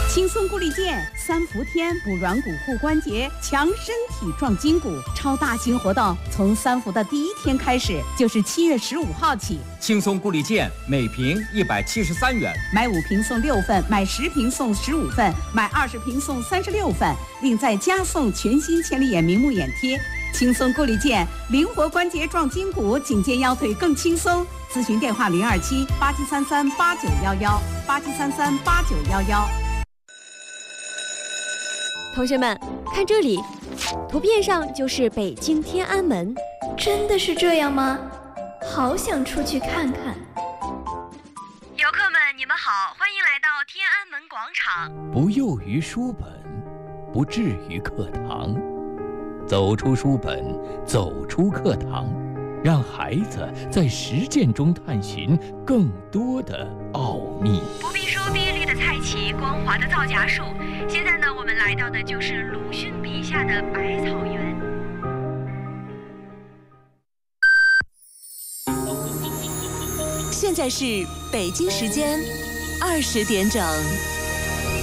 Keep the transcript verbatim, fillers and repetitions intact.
轻松固力健三伏天补软骨护关节，强身体壮筋骨，超大型活动从三伏的第一天开始，就是七月十五号起。 轻松固力健每瓶一百七十三元， 买五瓶送六份，买十瓶送十五份，买二十瓶送三十六份，另再加送全新千里眼明目眼贴。轻松固力健，灵活关节壮筋骨，颈肩腰腿更轻松。咨询电话零二七八七三三八九幺幺八七三三八九幺幺。 同学们，看这里，图片上就是北京天安门。 真的是这样吗？好想出去看看。 游客们，你们好，欢迎来到天安门广场。 不囿于书本，不至于课堂。走出书本，走出课堂，让孩子在实践中探寻更多的奥秘。 不必说碧绿的菜畦，光滑的皂荚树。现在呢，我们来到的就是鲁迅笔下的百草园。 现在是北京时间二十点整。